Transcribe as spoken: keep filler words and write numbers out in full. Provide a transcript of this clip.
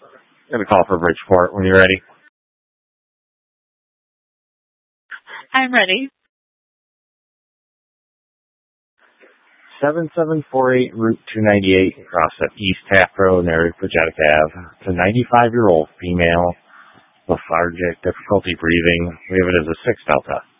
Got a call for Bridgeport when you're ready. I'm ready. seven seven four eight Route two ninety-eight across the East Taft Road near Pagetic Ave. It's a ninety-five-year-old female, lethargic, difficulty breathing. We have it as a six Delta.